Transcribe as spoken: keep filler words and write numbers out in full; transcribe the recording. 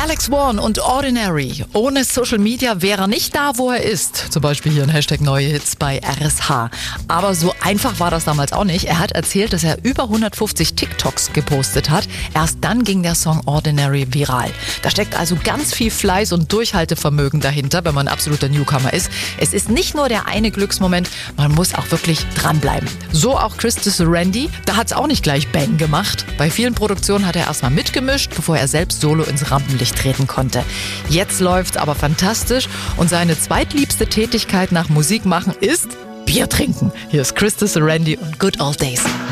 Alex Warren und Ordinary. Ohne Social Media wäre er nicht da, wo er ist. Zum Beispiel hier ein Hashtag neue Hits bei R S H. Aber so einfach war das damals auch nicht. Er hat erzählt, dass er über hundertfünfzig TikToks gepostet hat. Erst dann ging der Song Ordinary viral. Da steckt also ganz viel Fleiß und Durchhaltevermögen dahinter, wenn man ein absoluter Newcomer ist. Es ist nicht nur der eine Glücksmoment, man muss auch wirklich dranbleiben. So auch Christus Randy. Da hat es auch nicht gleich Bang gemacht. Bei vielen Produktionen hat er erstmal mitgemischt, bevor er selbst solo ins Rampenlicht treten konnte. Jetzt läuft's aber fantastisch und seine zweitliebste Tätigkeit nach Musik machen ist Bier trinken. Hier ist Christus Randy und Good Old Days.